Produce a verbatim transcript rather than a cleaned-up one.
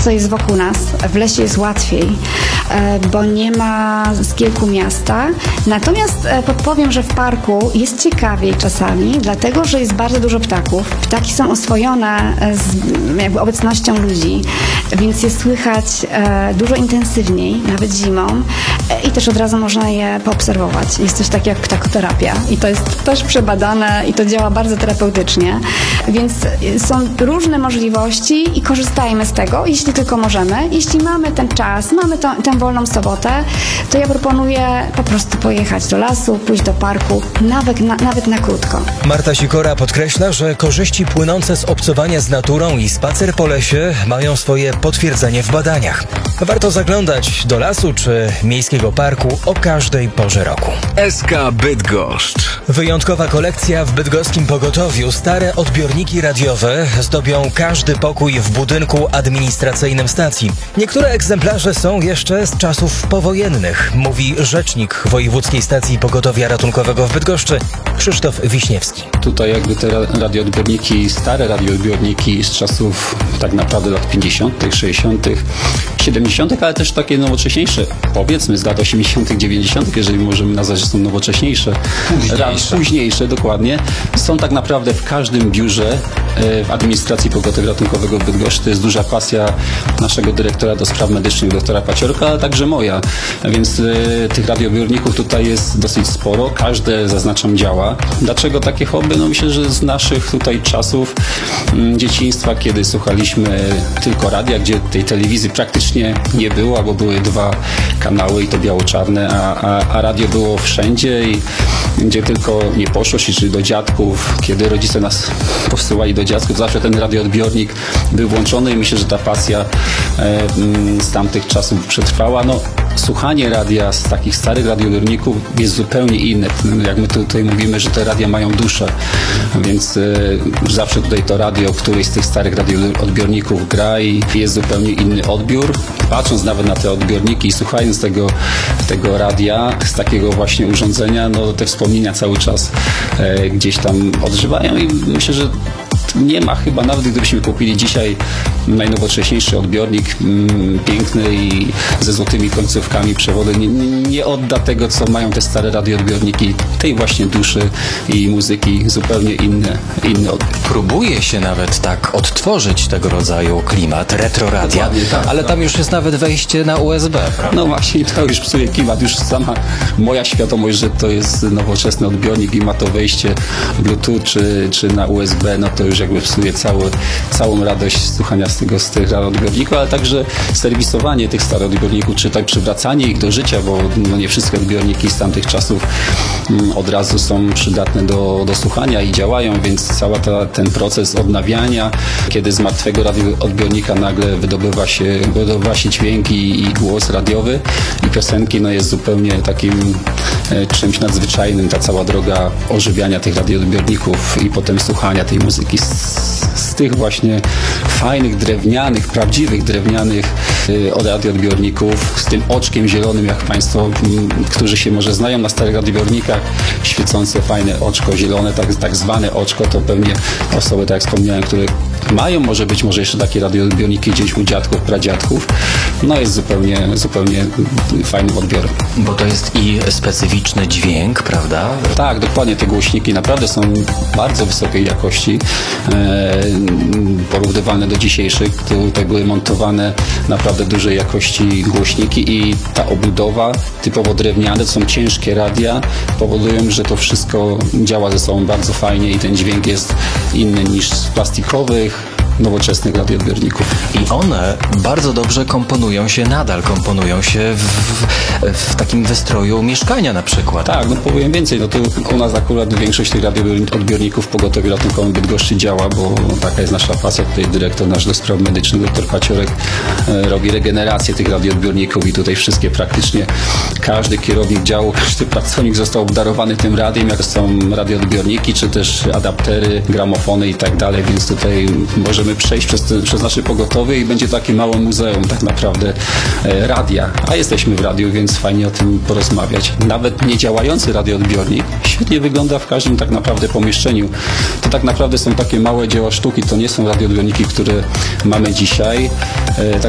co jest wokół nas. W lesie jest łatwiej, bo nie ma zgiełku miasta. Natomiast podpowiem, że w parku jest ciekawiej czasami, dlatego, że jest bardzo dużo ptaków. Ptaki są oswojone z jakby obecnością ludzi, więc jest słychać dużo intensywniej, nawet zimą i też od razu można je poobserwować. Jest coś takiego jak ptakoterapia i to jest też przebadane i to działa bardzo terapeutycznie, więc są różne możliwości i korzystajmy z tego, jeśli tylko możemy. Jeśli mamy ten czas, mamy to, tę wolną sobotę, to ja proponuję po prostu pojechać do lasu, pójść do parku, nawet na, nawet na krótko. Marta Sikora podkreśla, że korzyści płynące z obcowania z naturą i spacer po lesie mają swoje potwierdzenie w badaniach. Warto zaglądać do lasu czy miejskiego parku o każdej porze roku. S K Bydgoszcz. Wyjątkowa kolekcja w bydgoskim pogotowiu. Stare odbiorniki radiowe zdobią każdy pokój w budynku administracyjnym stacji. Niektóre egzemplarze są jeszcze z czasów powojennych, mówi rzecznik Wojewódzkiej Stacji Pogotowia Ratunkowego w Bydgoszczy Krzysztof Wiśniewski. Tutaj jakby te radioodbiorniki, stare radioodbiorniki z czasów tak naprawdę lat pięćdziesiątych, sześćdziesiątych, siedemdziesiątych, ale też takie nowocześniejsze, powiedzmy z lat osiemdziesiątych, dziewięćdziesiątych, jeżeli możemy nazwać, że są nowocześniejsze. Późniejsze. Późniejsze, dokładnie. Są tak naprawdę w każdym biurze w administracji pogotowia ratunkowego w Bydgoszczy. To jest duża pasja naszego dyrektora do spraw medycznych, doktora Paciorka, ale także moja. Więc y, tych radioodbiorników tutaj jest dosyć sporo. Każde, zaznaczam, działa. Dlaczego takie hobby? No myślę, że z naszych tutaj czasów y, dzieciństwa, kiedy słuchaliśmy tylko radia, gdzie tej telewizji praktycznie nie było, albo były dwa kanały i to biało-czarne, a, a, a radio było wszędzie i gdzie tylko nie poszło się, czy do dziadków, kiedy rodzice nas posyłali do dziadków, zawsze ten radioodbiornik był włączony i myślę, że ta pasja e, z tamtych czasów przetrwała. No, słuchanie radia z takich starych radioodbiorników jest zupełnie inne. Jak my tutaj mówimy, że te radia mają duszę, więc e, zawsze tutaj to radio, któryś z tych starych radioodbiorników gra i jest zupełnie inny odbiór. Patrząc nawet na te odbiorniki i słuchając tego, tego radia z takiego właśnie urządzenia, no te wspomnienia cały czas e, gdzieś tam odżywają i myślę, że nie ma chyba, nawet gdybyśmy kupili dzisiaj najnowocześniejszy odbiornik, mm, piękny i ze złotymi końcówkami, przewody, nie, nie odda tego, co mają te stare radioodbiorniki, tej właśnie duszy i muzyki, zupełnie inny, inny odbiór. Próbuje się nawet tak odtworzyć tego rodzaju klimat retroradia, tak, ale tak. Tam już jest nawet wejście na U S B, prawda? No właśnie, to już psuje klimat, już sama moja świadomość, że to jest nowoczesny odbiornik i ma to wejście Bluetooth czy, czy na U S B, no to już jakby psuje cały, całą radość słuchania z tego, z tych odbiorników, ale także serwisowanie tych starych odbiorników, czy tak przywracanie ich do życia, bo no nie wszystkie odbiorniki z tamtych czasów mm, od razu są przydatne do, do słuchania i działają, więc cały ten proces odnawiania, kiedy z martwego radioodbiornika nagle wydobywa się, wydobywa się dźwięk i, i głos radiowy i piosenki, no jest zupełnie takim e, czymś nadzwyczajnym, ta cała droga ożywiania tych radioodbiorników i potem słuchania tej muzyki z, z tych właśnie fajnych, drewnianych, prawdziwych drewnianych y, radioodbiorników, z tym oczkiem zielonym, jak Państwo, m, którzy się może znają na starych radioodbiornikach, świecące, fajne oczko zielone, tak, tak zwane oczko, to pewnie osoby, tak jak wspomniałem, które mają może być może jeszcze takie radioodbiorniki gdzieś u dziadków, pradziadków, no jest zupełnie, zupełnie fajnym odbiorem. Bo to jest i specyficzny dźwięk, prawda? Tak, dokładnie, te głośniki naprawdę są bardzo wysokiej jakości, e, porównywalne do dzisiejszych, tutaj były montowane naprawdę dużej jakości głośniki i ta obudowa typowo drewniane, to są ciężkie radia, powodują, że to wszystko działa ze sobą bardzo fajnie i ten dźwięk jest inny niż z plastikowych, nowoczesnych radioodbiorników. I one bardzo dobrze komponują się, nadal komponują się w, w takim wystroju mieszkania na przykład. Tak, no powiem więcej, no to u nas akurat większość tych radioodbiorników w pogotowiu ratunkowym Bydgoszczy działa, bo taka jest nasza pasja. Tutaj dyrektor nasz do spraw medycznych, doktor Paciorek, e, robi regenerację tych radioodbiorników i tutaj wszystkie praktycznie, każdy kierownik działu, każdy pracownik został obdarowany tym radiem, jak są radioodbiorniki, czy też adaptery, gramofony i tak dalej, więc tutaj możemy przejść przez, te, przez nasze pogotowie i będzie takie małe muzeum tak naprawdę e, radia, a jesteśmy w radiu, więc fajnie o tym porozmawiać. Nawet niedziałający radioodbiornik świetnie wygląda w każdym tak naprawdę pomieszczeniu. To tak naprawdę są takie małe dzieła sztuki, to nie są radioodbiorniki, które mamy dzisiaj. E, tak